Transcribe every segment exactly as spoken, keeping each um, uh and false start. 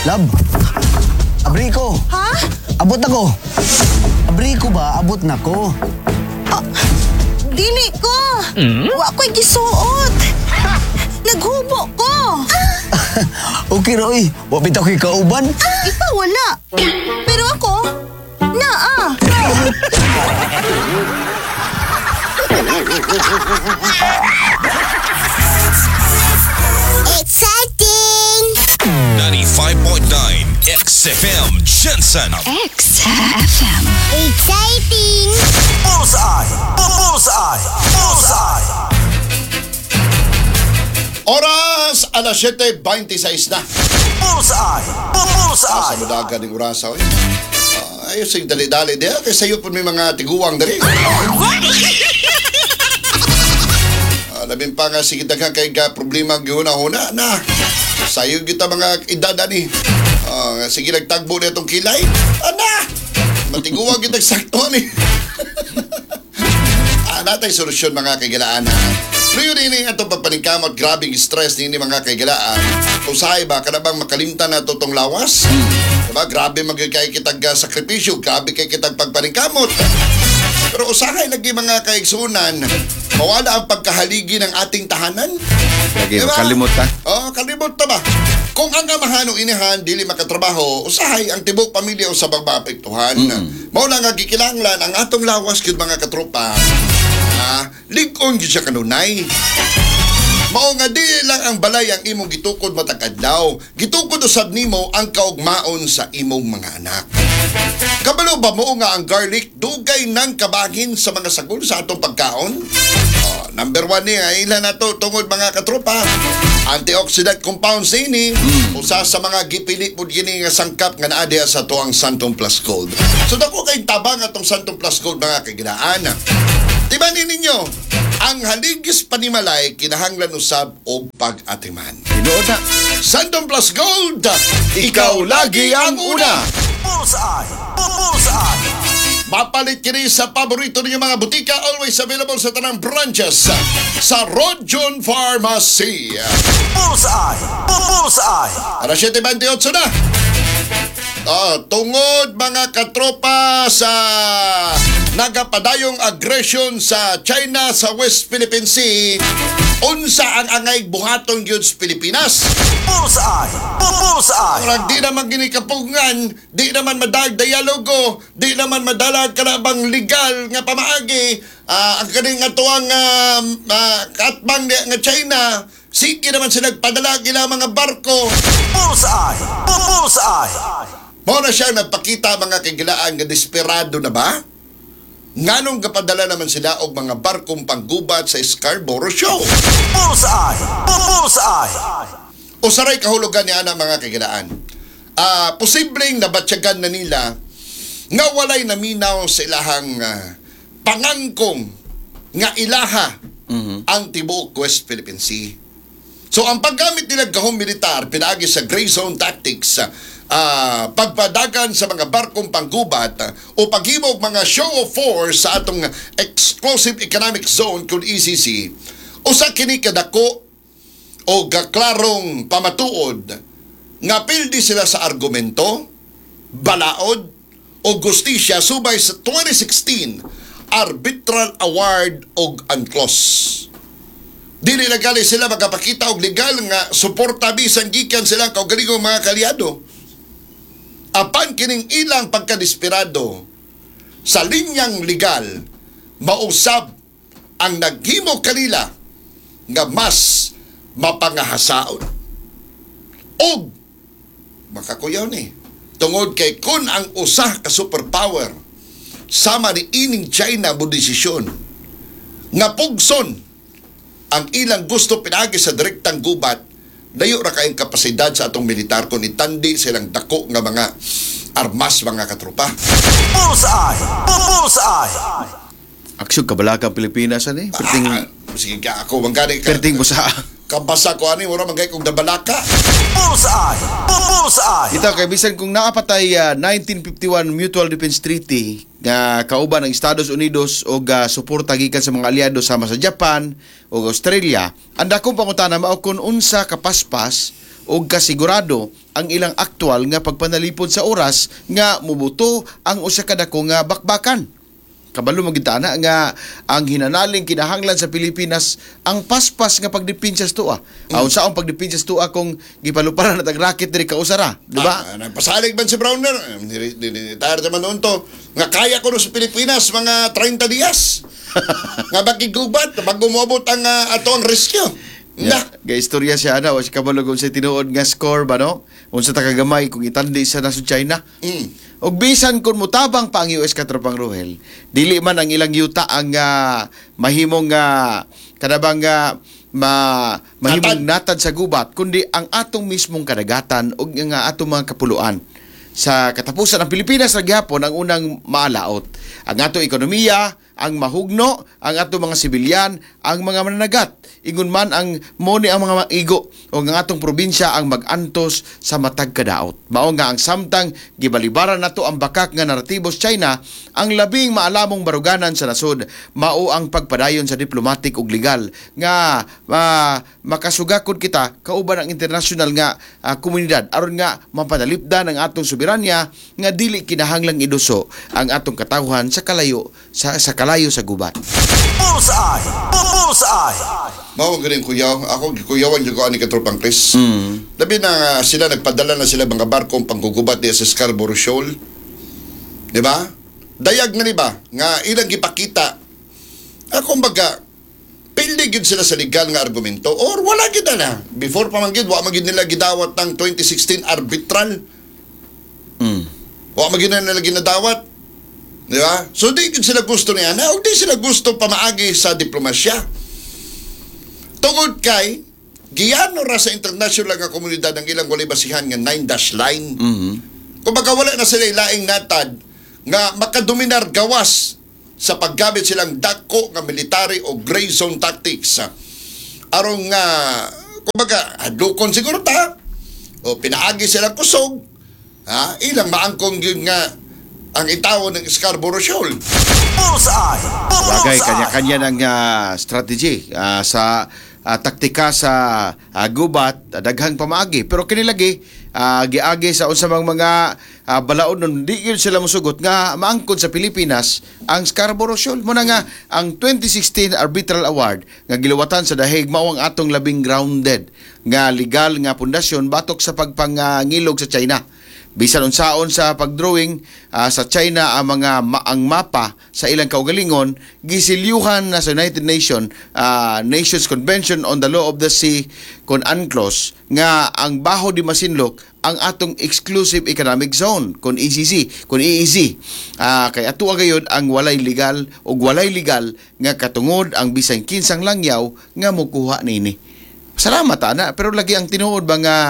Lab, abri ko. Ha? Abot ako. Abri ko ba? Abot na ko. Ah, dili ko. Mm? Wa ko'y gisuot. Naghubo ko. Okay, Roy. Wapit ako ikauban. Ikaw wala. Pero ako, naa. Exciting! ninety-five point nine X F M Jensen. X F M. Exciting! Bullseye! Bullseye! Bullseye! Oras alas siyete twenty-six na. Bullseye! Sa Bullseye! mudaga ng orasa. Oy. Uh, ayos yung dali-dali diya. Kaya sa'yo po may mga tiguang dari. Uh, labing pa nga sige daghang kay ga problema gihuna-huna na. Sayo kita mga idada ni. Uh, sige nagtagbo na itong kilay. Ana! Matiguang kita sakto ni. Ah, natay solusyon mga kaigalaan ha. Pero yun ini atong pagpaningkamot, grabing stress ni mga kaigalaan. Usahay ba, kada bang makalimtan na ito itong lawas? Diba? Grabe magkakay kitag uh, sakripisyo, grabe kay kitag pagpaningkamot. Pero usahay lagi mga kaigsunan, mawala ang pagkahaligi ng ating tahanan. Lagi, diba? kalimot ta. Oo, oh, kalimot ta ba? Kung ang amahan o inihan, dili makatrabaho, usahay ang tibok pamilya o sa babapektuhan. Mm-hmm. Mawala nga gikilanglan ang atong lawas kid mga katropa. Ah, ligon gyud siya kanunay. Mao nga di lang ang balay ang imong gitukod matag adlaw. Gitukod usab nimo ang kaugmaon sa imong mga anak. Kabalo ba mo nga ang garlic dugay nang kabagin sa mga sagol sa atong pagkaon? Oh, number one ni ay ilan na to tungod mga katropa. Antioxidant compounds ini mm. usa sa mga gipili pud gini nga sangkap nga naa diha sa tuang Santon Plus Gold. So dako kay tabang atong Santon Plus Gold mga kaiganaan. Tibanin ninyo, ang haligis panimalay kinahanglan usab og pag-atiman. Tinuod na. Santon Plus Gold, ikaw lagi ang una. Bullseye! Bullseye! Mapalit kini sa paborito ninyo mga butika, always available sa tanang branches sa Rojon Pharmacy. Bullseye! Bullseye! Alas siyete twenty-eight na. Ah, tungod mga katropa sa nagapadayong aggression sa China sa West Philippine Sea, unsa ang angay buhaton gyud sa Pilipinas. Bullseye! Bullseye! Murag di naman ginikapungan, di naman madag dialogo, di naman madalag kanabang legal nga pamaagi. Uh, ang kaning atuang uh, uh, katbang nga China, sige naman sila nagpadala gila mga barko. Bullseye! Bullseye! Mo na siya nagpakita mga kagilaan nga desperado na ba? Nganong kapadala naman sila og mga barkong panggubat sa Scarborough Show. Bullseye! Bullseye! Usaray kahulugan ni ana mga kagilaan. Ah, uh, posibleng nabatsyagan na nila nga walay naminaw sa ilahang uh, pangangkong nga ilaha mm-hmm. ang tibuok West Philippine Sea. So ang paggamit nila gahong militar pinaagi sa gray zone tactics uh, pagpadagan sa mga barkong panggubat uh, o paghimog mga show of force sa atong exclusive economic zone kung E C C usa kini kadako o gaklarong pamatuod nga pildi sila sa argumento, balaod o gustisya subay sa twenty sixteen Arbitral Award og UNCLOS. Dili na gali sila magapakita og legal nga suporta bisan gikan silang kaugalingong mga kalyado. Apan kining ilang pagkadesperado sa linyang legal, mausab ang naghimo kanila nga mas mapangahasaon. Og makakuyaw ni tungod kay kun ang usa ka superpower sama ni ining China mo desisyon nga pugson ang ilang gusto pinagi sa direktang gubat, dayo ra kayong kapasidad sa atong militar kung itandi silang dako nga mga armas mga katropa. Bullseye! Bullseye! Aksyon kabalaga Pilipinas ani. Perting Ah, sige ka ako mangani ka. perting mo sa Kabasa ko ani mura mangay kong dabalaka. Bullseye! Bullseye! ito kay bisan kung naapatay uh, nineteen fifty-one Mutual Defense Treaty nga kauban ng Estados Unidos o uh, suporta gikan sa mga aliado sama sa Japan o Australia, ang dakong pangutana mao kun unsa kapaspas og kasigurado ang ilang aktual nga pagpanalipod sa oras nga mubuto ang usa ka dako nga bakbakan. Kabalo magitana nga ang hinanaling kinahanglan sa Pilipinas ang paspas nga pagdepensa sa tuwa. Mm. Aun sa ang pagdepensa sa tuwa kung gipaluparan at ang racket diri kausara, di ba? Ah, nagpasalig man si Browner. Tayar naman noon to. Nga kaya ko no sa Pilipinas mga thirty días. Nga bakigubat, pag umabot ang uh, ato ang riskyo. Yeah. Ga istorya siya ana, was kabalo kung sa tinuod nga score ba no? Unsa ta kagamay kung itandi sa nasud China. Mm. Og bisan kun mutabang pa ang U S katropang Rohel, dili man ang ilang yuta ang uh, mahimong uh, kanabang uh, ma mahimong natad sa gubat, kundi ang atong mismong kadagatan ug ang uh, atong mga kapuluan. Sa katapusan ng Pilipinas ra gyapon ang unang maalaot. Ang atong ekonomiya, ang mahugno, ang atong mga sibilyan, ang mga mananagat. Ingon man ang moni ang mga maigo o ang atong probinsya ang magantos sa matag kadaot. Mao nga ang samtang gibalibaran nato ang bakak nga naratibos China, ang labing maalamong baruganan sa nasod mao ang pagpadayon sa diplomatic ug legal nga uh, makasugakod kita kauban ang international nga uh, komunidad aron nga mapanalipdan ang atong soberanya nga dili kinahanglang iduso ang atong katawhan sa kalayo sa sa kalayo sa gubat. Bullseye! Bullseye! Mao ganing kuyaw. Ako kuyawan jud ko ani katropang Chris. Mm. Labi na uh, sila nagpadala na sila mga barkong panggugubat diya sa Scarborough Shoal. Di ba? Dayag na ni ba nga ilang gipakita. Ako kumbaga pildi gyud sila sa legal nga argumento or wala gyud na. Before pa man gyud wa man gyud nila gidawat ng twenty sixteen arbitral. Mm. Wa man gyud nila ginadawat. Di ba? So di gyud sila gusto niya na o di sila gusto pamaagi sa diplomasya. Tungod kay giyano ra sa international nga komunidad ang ilang walay basihan nga nine dash line. Mhm. Kung baka wala na sila laing natad nga makadominar gawas sa paggamit silang dako nga military o gray zone tactics. Arong nga kumbaga hadlokon siguro ta o pinaagi silang kusog ha ilang maangkong yun nga ang itawo ng Scarborough Shoal. Bullseye! Bagay Bullseye! kanya-kanya ng uh, strategy uh, sa uh, taktika sa uh, gubat, uh, daghang pamaagi. Pero kinilagi, uh, giagi sa unsa mang mga uh, balaod nun, di yun sila musugot nga maangkon sa Pilipinas ang Scarborough Shoal. Muna nga, ang twenty sixteen Arbitral Award nga giluwatan sa dahig mao ang atong labing grounded nga legal nga pundasyon batok sa pagpangangilog sa China. Bisan unsaon sa pagdrawing uh, sa China ang mga ma- ang mapa sa ilang kaugalingon gisilyuhan na sa United Nations uh, Nations Convention on the Law of the Sea kon UNCLOS nga ang Baho di Masinloc ang atong exclusive economic zone kon E C C kon E E Z uh, kay ato gayud ang walay legal o walay legal nga katungod ang bisan kinsang langyaw nga mokuha nini. Salamat ana, pero lagi ang tinuod ba nga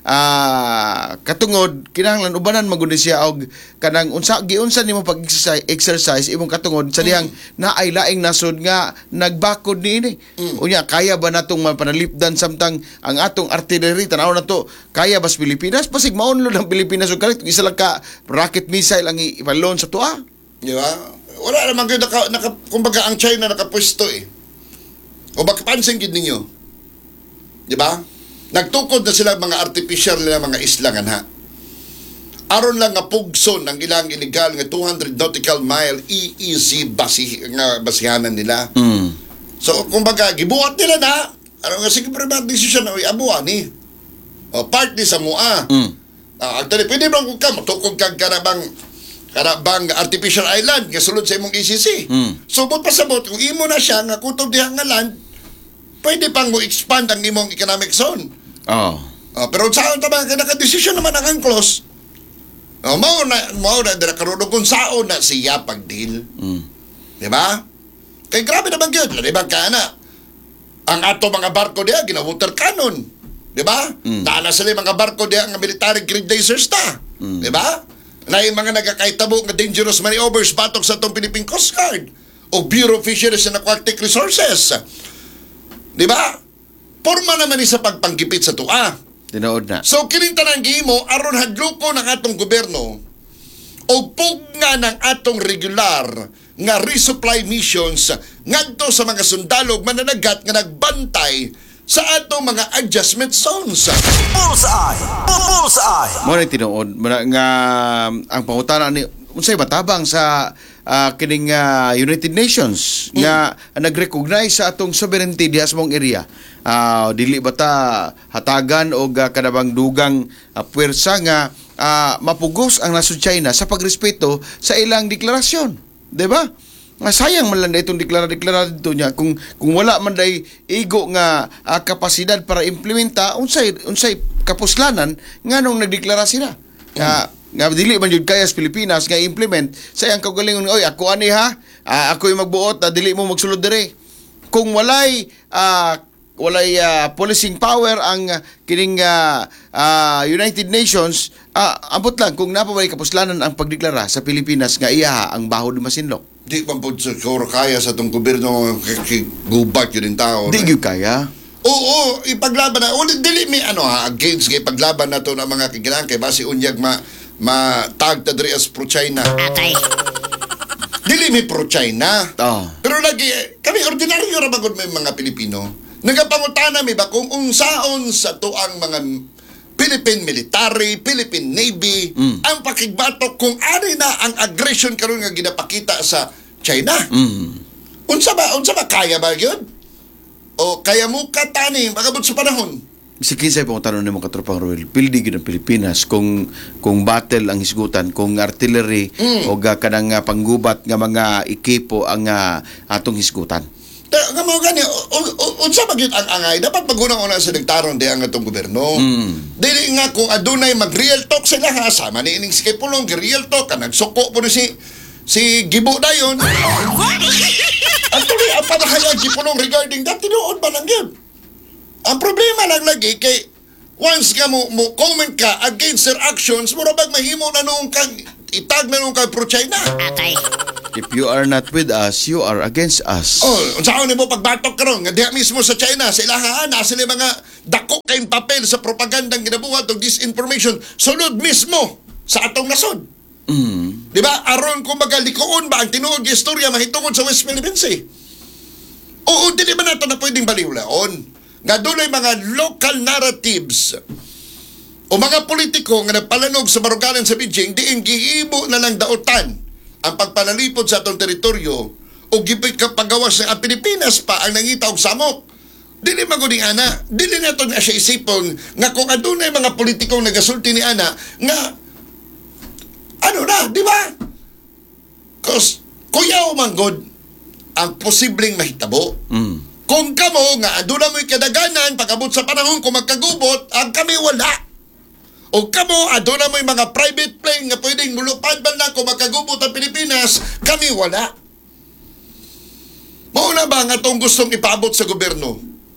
uh, katungod kinahanglan ubanan magud siya og kanang unsa giunsa nimo pag exercise, exercise imong katungod sa dihang mm. naay laing nasod nga nagbakod niini. Mm. Unya kaya ba natong mapanalipdan samtang ang atong artillery tanaw na to kaya ba sa Pilipinas pasig maunlod ang Pilipinas og kalit isa lang ka rocket missile ang ipalon sa tuwa. Di ba? Wala naman kayo naka, naka kumbaga ang China nakapwesto eh. O baka pansin gid ninyo. Di ba? Nagtukod na sila mga artificial na mga isla nga na. Aron lang nga pugson ang ilang illegal nga two hundred nautical mile E E Z basi nga basihanan nila. Mm. So kumbaga gibuhat nila na ano nga sige private decision na abuan ni. O part ni sa mua. Mm. Ah, actually pwede bang kung ka matukod kag karabang karabang artificial island nga sulod sa imong E C C. Mm. Subot pa sabot kung imo na siya nga kutob diha nga land pwede pang mo-expand ang imong economic zone. Oh. Uh, pero saan naman, naka-desisyon naman ang UNCLOS. Uh, mao na, mao na, dira karoon kung saan na siya pag-deal. Mm. Di ba? Kaya grabe naman yun. Di ba ka na? Ang ato mga barko diya, gina-water cannon. Di ba? Mm. Naana sila mga barko diya, nga military grade lasers ta. Mm. Di ba? Na yung mga nagkakaitabo nga dangerous maneuvers batok sa itong Philippine Coast Guard o Bureau of Fisheries and Aquatic Resources. Di ba? Porma naman ni sa pagpanggipit sa tuwa. Tinood na. So, kininta ng gimo, aron hadluko ng atong gobyerno o pugna ng atong regular nga resupply missions ngadto sa mga sundalo mananagat nga nagbantay sa atong mga adjustment zones. Bullseye. Bullseye. Mo na tinuod Muna nga ang pangutana ni unsay matabang sa ah, kining ah, United Nations nga nag-recognize sa atong sovereignty diha sa mong area. Ah, dili ba ta hatagan og ah, kanabang dugang ah, puwersa nga ah, mapugos ang nasud China sa pagrespeto sa ilang deklarasyon, di ba? Nga sayang man lang itong deklara-deklara dito niya kung kung wala man day igo nga ah, kapasidad para implementa unsay unsay kapuslanan nganong nagdeklara sila. Nga nga dili man jud kaya sa Pilipinas nga implement sayang kaugalingon oy ako ani ha ah, ako yung magbuot ah, dili mo magsulod dire. Kung walay ah, walay ah, policing power ang ah, kining ah, ah, United Nations ah, ambot lang kung napabay kapuslanan ang pagdeklara sa Pilipinas nga iya ang baho di masinlok. Di pa po siguro kaya sa itong gobyerno gubat yun yung tao. Di gyud kaya. Oo, ipaglaban na. Ulit, dili mi ano ha, against kay paglaban na to ng mga kigilan kay basi unyag ma matag ta diri as pro-China. Okay. Dili mi pro-China. Oh. Pero lagi, kami ordinaryo ra bagod may mga Pilipino. Nagapangutana mi ba kung unsaon sa tuang mga Philippine Military, Philippine Navy, Mm. ang pakigbatok kung ari na ang aggression karon nga ginapakita sa China. Mm. Unsa ba, unsa ba kaya ba yun? O kaya mo katani, magabot sa panahon. Si kinsay pong tanong ni mga katropang Royal, pildi gyud ang Pilipinas kung kung battle ang hisgutan, kung artillery Mm. o ga kanang nga panggubat nga mga ekipo ang ah, atong hisgutan. Da, nga mo gani, u- u- u- unsa ba gyud ang angay? Dapat magunang-una sa nagtaron di ang atong gobyerno. Mm. Dili nga kung adunay mag-real talk sila ha, sama ni ining si Kipulong, real talk, ka nagsuko po ni si si Gibo dayon. Ang tuloy ang panahayag Kipulong regarding that, tinuod ba lang yun? Ang problema lang lagi kay once ka mo, mo comment ka against their actions, mura bag mahimo na nung kang itag na nung kang pro-China. Okay. If you are not with us, you are against us. Oh, unsaon nimo pagbatok karon nga diha mismo sa China, sa ilahaan na sila mga dako kayong papel sa propagandang ginabuhat og disinformation sulod mismo sa atong nasod. Mm. Di ba? Aron kumbaga likoon ba ang tinuod nga istorya mahitungod sa West Philippine Sea? Oo, dili ba nato na pwedeng baliwlaon nga dunay mga local narratives o mga politiko nga nagpalanog sa baruganan sa Beijing diin gihimo na lang daotan ang pagpanalipod sa atong teritoryo o gipit ka pagawas ng ang Pilipinas pa ang nangita og samok. Dili maguning ana, dili nato na siya isipon nga kung adunay mga politikong nagasulti ni ana nga ano na, di ba? Cause kuyaw manggod ang posibleng mahitabo. Mm. Kung kamo nga aduna mo'y kadaganan pagabot sa panahon kung magkagubot, ang kami wala. O kamo, aduna mo'y mga private plane nga pwedeng mulupad ba na kung magkagubot ang Pilipinas, kami wala. Mauna ba nga itong gustong ipaabot sa gobyerno?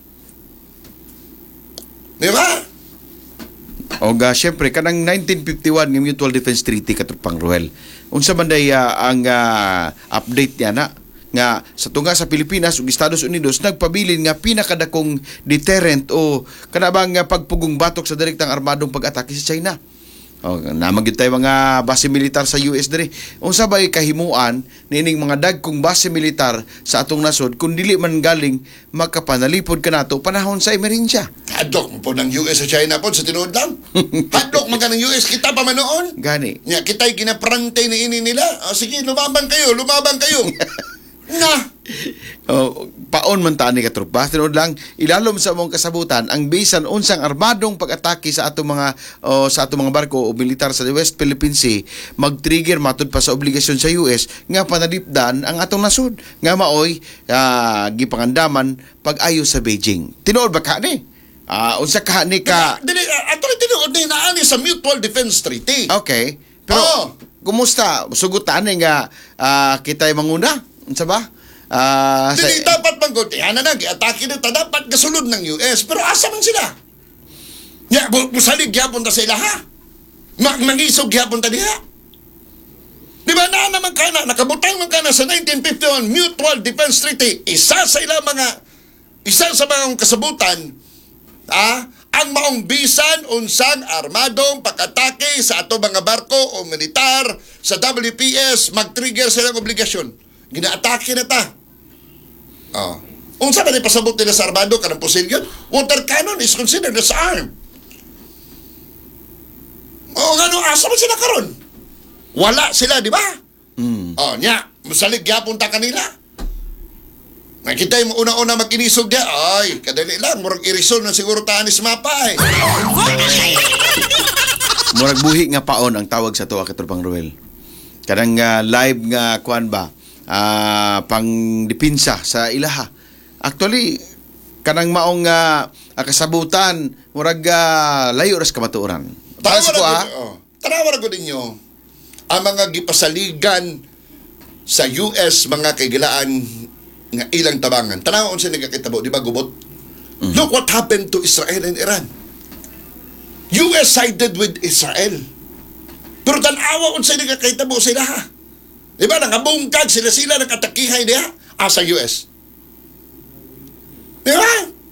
Di ba? O ga, syempre, kanang nineteen fifty-one ng Mutual Defense Treaty katropang Roel. Unsa man day ah, ang ah, update niya na nga sa tunga sa Pilipinas ug Estados Unidos nagpabilin nga pinakadakong deterrent o kanabang nga pagpugong batok sa direktang armadong pag-atake sa China. O naman gyud tay mga base militar sa U S diri. Unsa bay kahimuan niining mga dagkong base militar sa atong nasod kun dili man galing makapanalipod kanato panahon sa emerhensya. Hadlok mo po ng U S sa China po sa tinuod lang. Hadlok man ka ng U S, kita pa man noon. Gani. Nya kita'y ginaprante ni ini nila. O sige, lumaban kayo, lumaban kayo. Na. Oh, paon man ta ni katropa tinuod lang ilalom sa among kasabutan ang bisan unsang armadong pag-atake sa atong mga oh, sa atong mga barko o militar sa West Philippine Sea mag-trigger matud pa sa obligasyon sa U S nga panalipdan ang atong nasod nga maoy uh, gipangandaman pag-ayo sa Beijing. Tinuod ba ka ni? Ah, unsa ka ni ka? Dili, ato rin tinuod ni naani sa Mutual Defense Treaty. Okay. Pero Oo. kumusta? Sugutan ni nga uh, kita'y manguna? Unsa ba? Ah, sa- Dili dapat manggod. Yan na nag, atake na ta dapat kasulod ng U S. Pero asa man sila? Ya, bu- busalig gyapon ta sila ha? Mag mangisog gyapon ta diha. Di ba na naman ka na, nakabutang man ka na sa nineteen fifty-one Mutual Defense Treaty, isa sa ilang mga, isa sa mga kasabutan, ah, ang maong bisan unsang armadong pag-atake sa ato mga barko o militar sa W P S mag-trigger silang obligasyon. Gina-atake na ta. Oh. Unsa ba ni pasabot nila sa armado kanang pusil yun? Water cannon is considered as arm. O ngano asa man sila karon? Wala sila, di ba? Mm. Oh, nya, masalig gyapon ta kanila. Nakita yung una-una makinisog niya, ay, kadali lang, murag irison na siguro taan ni Smapa eh. Murag buhi nga paon ang tawag sa tuwa katropang Ruel. Kanang uh, live nga kuan ba? Uh, pang dipinsa sa ilaha. Actually, kanang maong uh, kasabutan, murag uh, layo ras kamatuoran. Para sa kuha, oh, tanawa ko ninyo ang mga gipasaligan sa U S mga kaigilaan nga ilang tabangan. Tanawa unsa nagakitabo, di ba gubot? Mm-hmm. Look what happened to Israel and Iran. U S sided with Israel. Pero tanawa unsa nagakitabo sila ha. Di ba nangabungkag sila sila nakatakihay diha ah, sa U S. Di ba?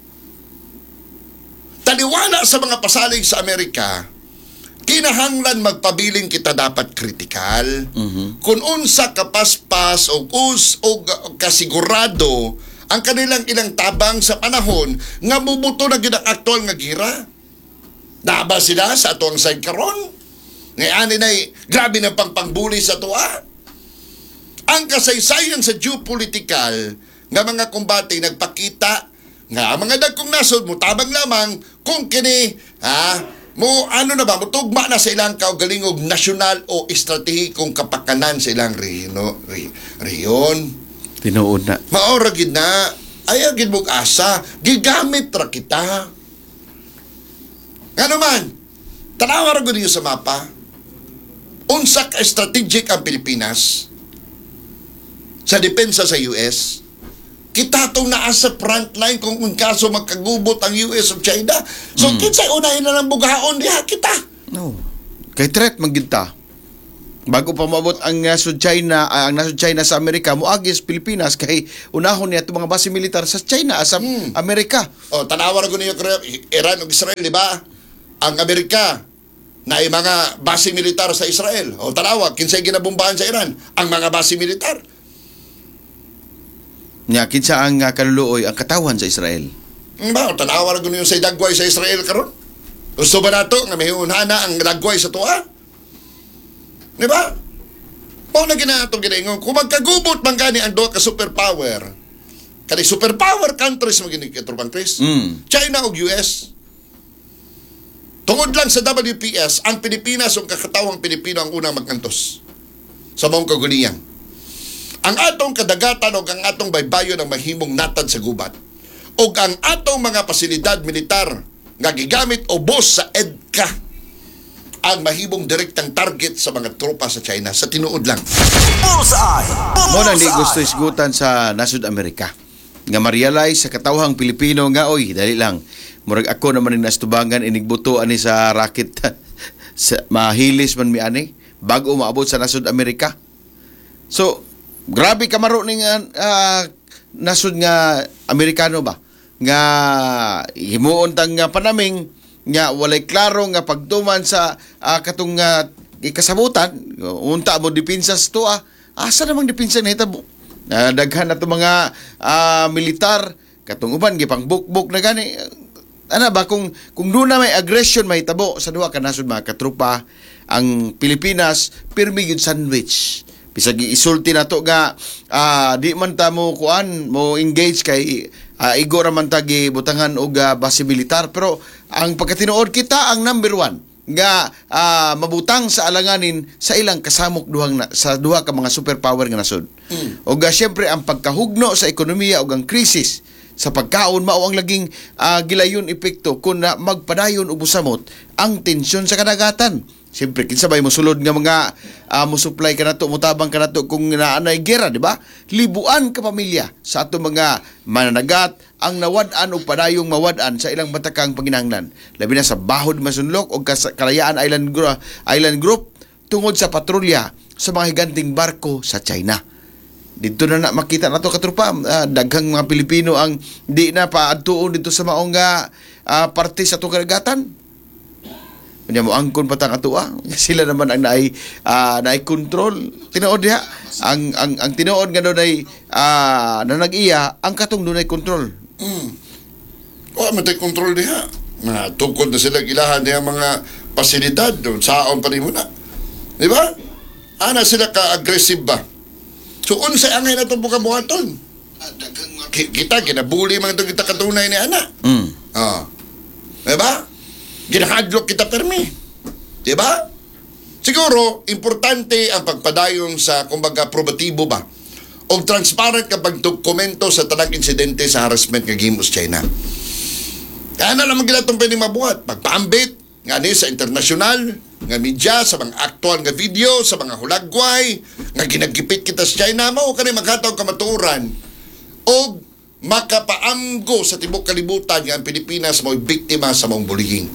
Taliwala sa mga pasalig sa Amerika, kinahanglan magpabiling kita dapat kritikal. Mhm. Kung unsa kapaspas o us o kasigurado ang kanilang ilang tabang sa panahon nga mubuto na gid ang aktual nga gira. Naba sila sa atuang side karon. Ngayon ay grabe na pangpangbuli sa tuwa. Ang kasaysayan sa geopolitical nga mga kumbate nagpakita nga ang mga dagkong nasod mo tabang lamang kung kini ha mo ano na ba mutugma na sa ilang kaugalingog nasyonal o estratehikong kapakanan sa ilang rino, ri, riyon. tinuod na. Maora gid na ay gid mong asa gigamit ra kita. Nga naman, tanawa ra gud niyo sa mapa. Unsa ka strategic ang Pilipinas sa depensa sa U S? Kita itong naa sa frontline kung un kaso magkagubot ang U S of China. So, mm. kinsay unahin na ng bugaon diha kita. No. Kay threat magginta. Bago pa maabot ang nasod China, uh, ang nasod China sa Amerika, muagi sa Pilipinas kay unahon niya itong mga base militar sa China sa Hmm. Amerika. O, tanawa ra ko ninyo, Iran o Israel, di ba? Ang Amerika na ay mga base militar sa Israel. O, tanawa, kinsay ginabombahan sa Iran? Ang mga base militar. Nya kinsa ang uh, kaluluoy ang katawan sa Israel. Hmm, ba, tanawa ra ko ninyo sa dagway sa Israel karon. Gusto ba nato nga may unhana ang dagway sa tuwa? Di ba? Pao na ginaatong ginaingon, kung magkagubot man gani ang duha ka superpower, kani superpower countries mo gini katrupang Chris, Mm. China o U S. Tungod lang sa W P S, ang Pilipinas o kakatawang Pilipino ang unang magantos sa mong kagunian. Ang atong kadagatan o ang atong baybayon ang mahimong natad sa gubat o ang atong mga pasilidad militar nga gigamit o boss sa EDCA ang mahimong direktang target sa mga tropa sa China sa tinuod lang. Bullseye! Mo nang di gusto Bullseye! isgutan sa nasod Amerika nga ma-realize sa katawhang Pilipino nga oy dali lang murag ako naman ni nastubangan inigbuto ani sa racket sa mahilis man mi ani bago maabot sa nasod Amerika. So grabe kamaro ning uh, nasod nga Amerikano ba nga himuon tang nga panaming nga walay klaro nga pagtuman sa uh, katong uh, ikasabutan unta mo dipinsa sa tuwa asa namang dipinsa na hitabo uh, daghan na to mga uh, militar katong uban gipang bukbok na gani ana ba kung kung doon na may aggression may tabo sa duha ka nasod mga katrupa ang Pilipinas pirmi gyud sandwich bisag isulti na to nga uh, di man ta mo kuan mo engage kay uh, igo ra man ta gibutangan og uh, base militar pero ang pagkatinuod kita ang number one nga uh, mabutang sa alanganin sa ilang kasamok duhang na, sa duha ka mga superpower nga nasod. Mm. Og uh, syempre ang pagkahugno sa ekonomiya og ang krisis sa pagkaon mao ang laging uh, gilayon epekto kun na magpadayon og busamot ang tensyon sa kadagatan. Siyempre, kinsabay mo sulod nga mga uh, mo supply ka nato, mutabang ka nato kung naanay gera, di ba? Libuan ka pamilya sa ato mga mananagat ang nawad-an o padayong mawad-an sa ilang batakang panginahanglan. Labi na sa Bahod Masunlok o Kalayaan Island, Island Group tungod sa patrolya sa mga higanting barko sa China. Dito na na makita nato katrupa, uh, daghang mga Pilipino ang di na paadtuon dito sa maong uh, parte sa itong karagatan. Kanya mo angkon patang atua. Sila naman ang naay uh, naay control. Tinuod diha ang ang ang tinuod nga doon ay uh, na nag-iya ang katong doon ay control. Mm. O, matay control diha. Na tukod na sila ilahan diha mga pasilidad doon. Saon pa rin mo na. Di ba? Ana sila ka-aggressive ba? So, unsay angay na itong bukabuhaton? Ki- Kita, kinabuli mga itong kita katunay ni Ana. Mm. Ah. Di ba? Ginahadlok kita permi. Di ba? Siguro, importante ang pagpadayon sa, kumbaga, probatibo ba? O transparent kapag dokumento sa tanang insidente sa harassment nga gihimo sa China. Kaya na lang magilatong pwede mabuhat. Pagpaambit, nga ni sa internasyonal, nga media, sa mga aktual nga video, sa mga hulagway, nga ginagipit kita sa China mo, kani maghatag kamaturan, o makapaamgo sa tibok kalibutan nga ang Pilipinas mo'y biktima sa mong bullying.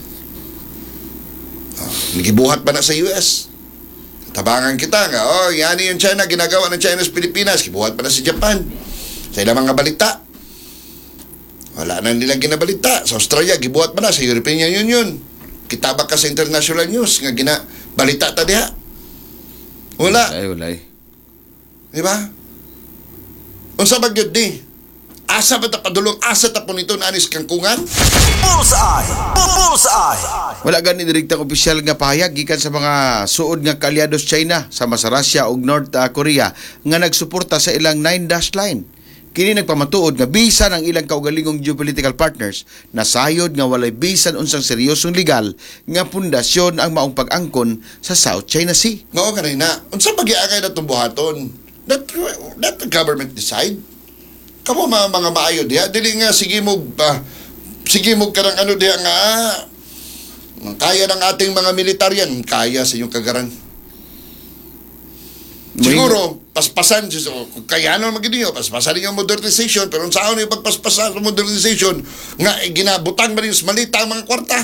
Ah, nagibuhat ba na sa U S? Tabangan kita nga, oh, yan yung China, ginagawa ng China sa Pilipinas, gibuhat pa na sa Japan. Sa ilang mga balita. Wala na nilang ginabalita. Sa Australia, gibuhat pa na sa European Union. Kita ba ka sa international news nga ginabalita ta diha? Wala. Ay, wala. Di ba? Unsa ba gyud ni? Asa ba ta padulong? Asa ta po nito na anis kangkungan? Bullseye! Bullseye! Wala gani direktang opisyal nga pahayag gikan sa mga suod nga kaalyados China sama sa Russia ug North uh, Korea nga nagsuporta sa ilang nine dash line. Kini nagpamatuod nga bisan ang ilang kaugalingong geopolitical partners na sayod nga walay bisan unsang seryosong legal nga pundasyon ang maong pag-angkon sa South China Sea. Mao kanina. Unsa ba giagay na buhaton? That, that the government decide. Kamo mga mga maayo diha, dili nga sige mo uh, sige mo karang ano diha nga ah, kaya ng ating mga militaryan, kaya sa inyong kagaran. Siguro, paspasan, kung kaya naman magiging paspasan yung modernization, pero saan yung pagpaspasan sa modernization, nga eh, ginabutang ba rin sa malita ang mga kwarta?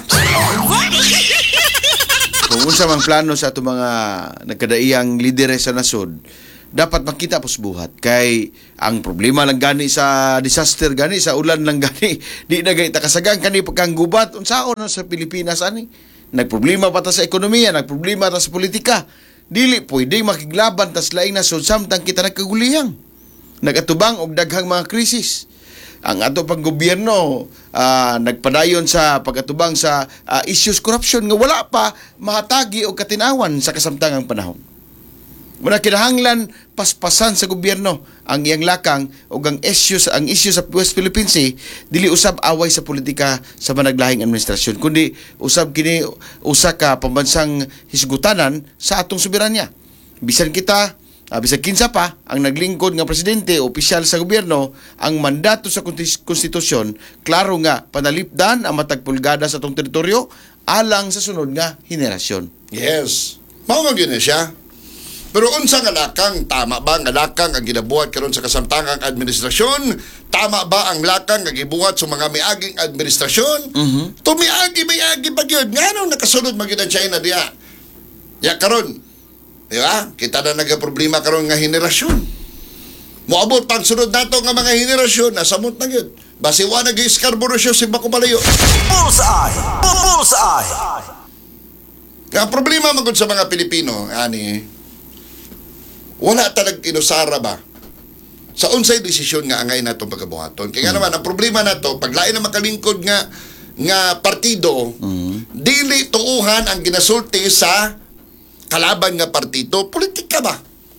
Kung unsa mang plano sa ato mga nagkadaiyang lideres sa nasod, dapat makita pos buhat kay ang problema lang gani sa disaster gani sa ulan lang gani di na gani takasagang kani pagkang gubat unsaon sa Pilipinas ani nagproblema pa ta sa ekonomiya nagproblema ta sa politika dili pwede makiglaban tas laing nasod samtang kita nagkaguliyang nagatubang og daghang mga krisis ang ato pang gobyerno uh, nagpadayon sa pagatubang sa uh, issues corruption nga wala pa mahatagi og katinawan sa kasamtangang panahon. Muna kinahanglan paspasan sa gobyerno ang iyang lakang o ang issues ang issue sa West Philippine Sea dili usab away sa politika sa managlahing administrasyon kundi usab kini usa ka pambansang hisgutanan sa atong soberanya. Bisan kita uh, bisan kinsa pa ang naglingkod nga presidente o opisyal sa gobyerno ang mandato sa konstitusyon klaro nga panalipdan ang matag pulgada sa atong teritoryo alang sa sunod nga henerasyon. Yes. Mao man gyud na siya. Pero unsa nga lakang, tama ba nga lakang ang ginabuhat karon sa kasamtangang administrasyon? Tama ba ang lakang nga gibuhat sa mga miaging administrasyon? Mhm. Tumiagi miagi ba gyud? Ngano nakasunod magyud ang China diha? Ya karon. Di ba? Kita na nagaproblema karon nga henerasyon. Moabot pang sunod nato nga mga henerasyon nasamot na gyud. Basi wa na gi-Scarborough Show si Bako Palayo. Bullseye! Bullseye! Ang problema man gud sa mga Pilipino, ani, wala talag inusara ba sa unsay desisyon nga angay natong pagkabuhaton. Kaya nga naman, ang problema nato, paglain na makalingkod nga nga partido, Mhm. dili tuuhan ang ginasulti sa kalaban nga partido, politika ba?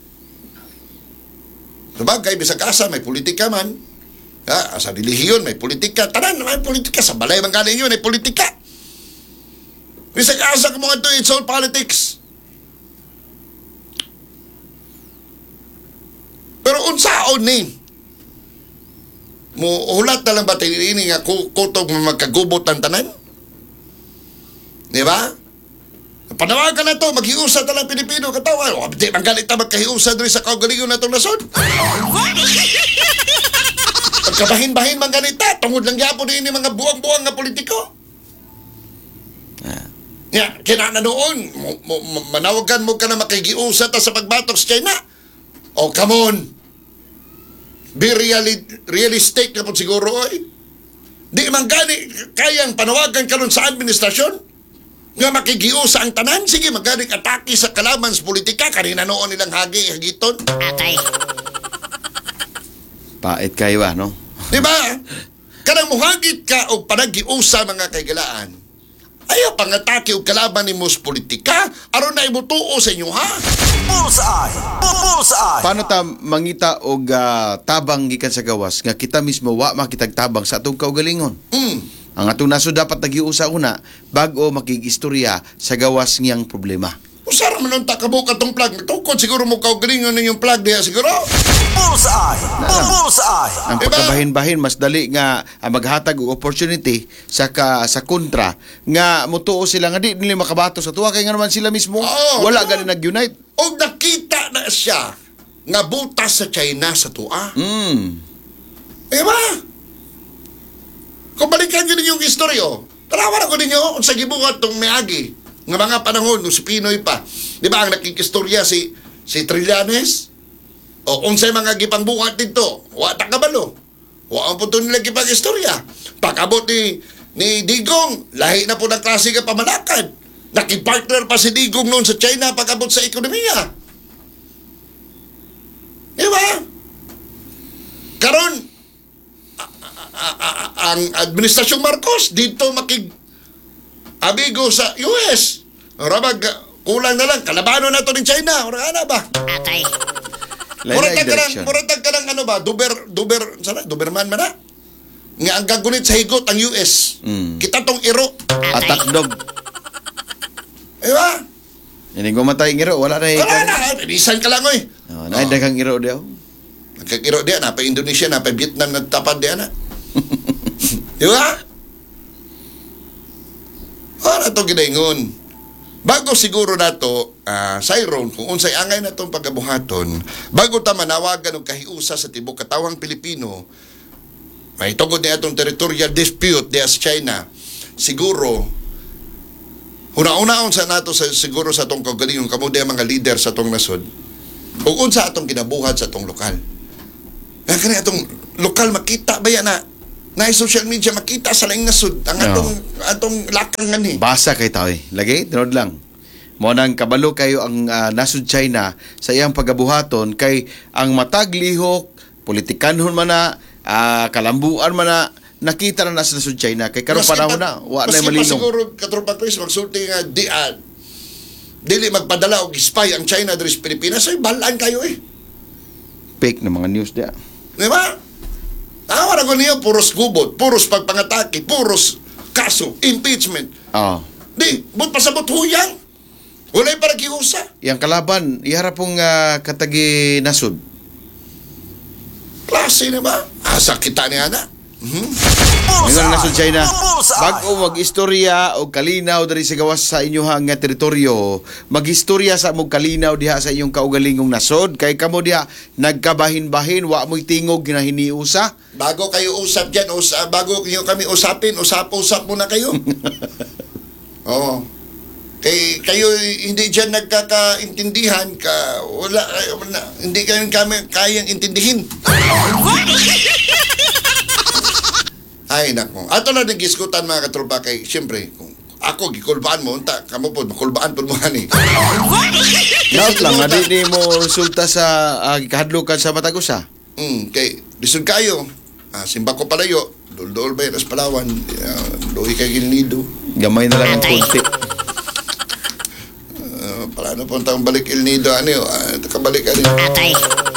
Sabagay, bisag asa, may politika man. Ha, sa relihiyon, may politika. Tanan, may politika. Sa balay man galing yun, may politika. Bisag asa ka mga ito, it's all politics. Pero unsaon ni? Mo hulat na lang ba tinini nga kutog magkagubot ng tanan? Di ba? Panawagan na to, maghiusa na lang Pilipino katawan. O, di man galit na magkahiusa doon sa kaugalingon na itong nasod. Pagkabahin-bahin man ganita, tungod lang yapon din mga buwang-buwang nga politiko. Ya, kinana noon, mo- mo- mo- manawagan mo ka na makigiusa ta sa pagbatok sa China. Oh, come on. Be reali- realistic na po siguro, oy. Di man gani kayang panawagan ka nun sa administrasyon. nga makigiusa ang tanan, sige magaling atake sa kalaban sa politika, kanina noon nilang hagi, hagiton. Okay. Pait kayo ba, no? Di ba? Kanang muhagit ka o panagiusa mga kaigalaan. Ayaw pangatake o kalaban ni mos politika, aron na imutuo sa inyo, ha? Bullseye! Bullseye! Paano ta mangita og ah, tabang gikan sa gawas nga kita mismo wa makitag tabang sa atong kaugalingon? Hmm. Ang atong naso dapat nagiusa una bago makikistorya sa gawas ngiyang problema. Usara man ang takabuka tong plug. Tukod siguro mo kaugalingon ninyong plug diya siguro. Bullseye! Bullseye! Ang Diba? pagkabahin-bahin mas dali nga ah, maghatag og opportunity sa ka, sa kontra nga mutuo sila nga di nila makabato sa tuwa kay nga naman sila mismo Oo, wala diba? gani nag-unite. O nakita na siya nga butas sa China sa tua. Mm. Eh ba? Kung balikan nyo ninyong istoryo, tarawan ako ninyo sa gibuhat tong miagi nga mga panahon nung si Pinoy pa. Di ba ang nakikistorya si si Trillanes? O unsay mga gipangbuhat dito? Wa ta kabalo. Wa ang puto nila gipang-istorya. Pagabot ni ni Digong, lahi na po ng klase ka pamalakad. Nakipartner pa si Digong noon sa China pagabot sa ekonomiya. Di ba? Karon, a- a- a- ang administrasyong Marcos dito makig abigo sa U S. Rabag, kulang na lang. Kalabano na to ng China. Ora na ba? Okay. Lain Muratag na ka lang, direction. muratag ka lang ano ba? Duber, duber, sana, Duberman man na. Nga ang gagunit sa higot ang U S. Mm. Kita tong iro. Attack dog. Eh ba? Ini gumatay ng iro, wala na Wala ikan. na. Bilisan ka lang, oy. Oh, na daghang iro daw. Nagkakiro diyan, na pa Indonesia, na pa Vietnam, nagtapad diyan na. Di ba? Wala to ginaingon. Bago siguro na to, uh, Cyron, kung unsay angay na itong pagkabuhaton, bago ta manawagan ng kahiusa sa tibok katawang Pilipino, may tungkol na itong territorial dispute diya sa China, siguro, una-unaon sa nato sa, siguro sa itong kagalingon, kamo diya mga leader sa itong nasod, kung unsa atong ginabuhat sa itong lokal. Nga kani atong lokal makita ba yan na na social media makita sa laing nasod ang Oo. atong atong lakang ngani. Basa kay tao eh. Lagi, tinod lang. Mo nang kabalo kayo ang ah, nasud China sa iyang pagabuhaton kay ang matag lihok, politikanhon man na, ah, kalambuan man na, nakita na nasa nasud China kay karong Maski panahon pa- na wa na maski pa malinong. siguro katropa Chris magsulti nga di ah, dili magpadala og spy ang China diri sa Pilipinas ay balaan kayo eh. Fake na mga news dia. Di ba? Tawa na ko niyo, puros gubot, puros pagpangatake, puros kaso, impeachment. Oh. Di, but pasabot huyang. Wala'y para kiusa. Yang kalaban, iharap pong ah, katagi nasud. Klase na ba? Asa kita ni Ana? Mhm. Ngayon nasud China. Bullseye! Bago mag-istorya o kalinaw dari sa gawas sa inyong nga teritoryo, mag-istorya sa mong kalinaw diha sa inyong kaugalingong nasod, kay kamo diha nagkabahin-bahin, wa mo'y tingog ginahiniusa. Bago kayo usap dyan, usa, bago kayo kami usapin, usap-usap muna kayo. Oo. Kay kayo hindi dyan nagkakaintindihan ka, wala, wala hindi kayo kami kayang intindihin. Ay nako. Ato na nag-iskutan mga katropa kay siyempre kung ako gikulbaan mo unta kamo pod makulbaan pod mo ani. Daot lang nga di, di mo resulta sa uh, kahadlukan sa Matagusa. Mm, kay lisod kayo. Ah, simba ko palayo, dol-dol ba yan as Palawan, uh, doy kay Gilnido. Gamay na lang ang konti. Uh, pala na po ang balik El Nido, ano yun, uh, kabalik ano yun. Okay.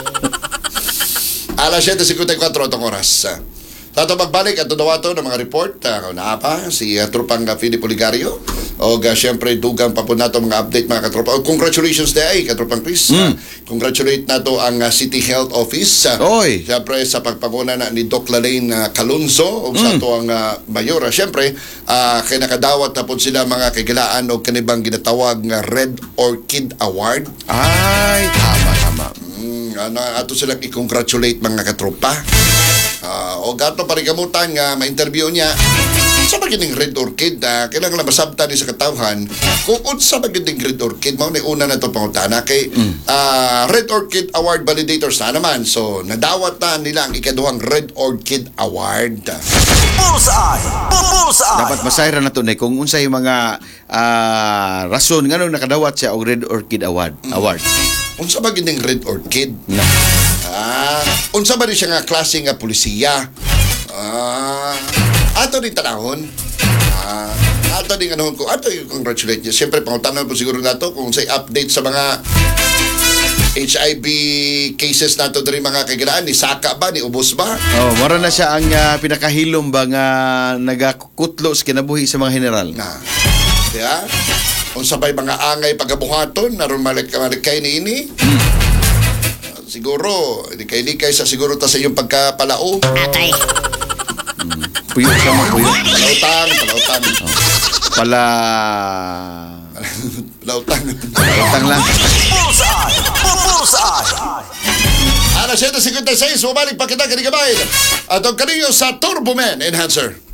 Alas siyete fifty-four itong oras. Uh, sa ito magbalik at dawato ng mga report, uh, na pa, si uh, Trupang uh, Philip Oligario, o uh, siyempre dugang pa po nato mga update mga katropa. O, congratulations day, Katropang Chris. Uh, congratulate nato ang uh, City Health Office. Uh, Oy. Siyempre sa pagpanguna na ni Doc Lalaine uh, Calonzo o sa ito ang uh, mayor. Uh, siyempre, uh, kay nakadawat na po sila mga kagilaan o kanibang ginatawag nga Red Orchid Award. Ay, tama, tama. Mm, ano, ato silang i-congratulate mga katropa. Uh, o gato parigamutan nga ma-interview niya unsa ba gining red orchid na kailangan lang masabtan ni sa katawhan kung unsa ba gining red orchid mao ni una na to pangutana kay ah, Red Orchid Award validators na naman. So nadawat na nila ang ikaduhang Red Orchid Award. Bullseye! Bullseye! Dapat masayra na to na kung unsay mga ah, rason nganong nakadawat siya og Red Orchid Award. Award. Unsa ba gining Red Orchid? Na. Ah, unsa ba ni siya nga klase nga pulisiya? Ah, ato din tanahon. Ah, ato din anong ko. Ato yung congratulate niya. Siyempre, pangutanan po siguro nato kung say update sa mga H I V cases nato diri mga kagilaan. Ni Saka ba? Ni Ubos ba? Oh, mara na siya ang ah, pinakahilom ba nga nagakutlo sa kinabuhi sa mga general. Na. Kaya, unsa ba'y mga angay pagabuhaton naron malikay ni ini? Hmm. Siguro, likay-likay sa siguro ta sa iyong pagkapalao. Okay. Puyo siya mo, puyo. Palautang, palautang. Pala... Palautang. Utang lang. Bullseye! Bullseye! Alas seven fifty-six, bumalik pa kita kanigabayin. At ang kanino sa Turbo Man Enhancer.